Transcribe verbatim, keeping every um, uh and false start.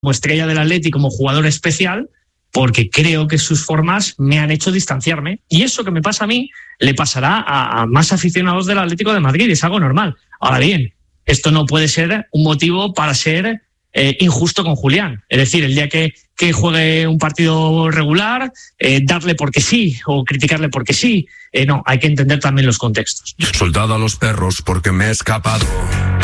como estrella del Atleti, como jugador especial, porque creo que sus formas me han hecho distanciarme. Y eso que me pasa a mí le pasará a, a más aficionados del Atlético de Madrid, es algo normal. Ahora bien, esto no puede ser un motivo para ser eh, injusto con Julián. Es decir, el día que, que juegue un partido regular, eh, darle porque sí o criticarle porque sí. Eh, no, hay que entender también los contextos. Soltad a los perros porque me he escapado.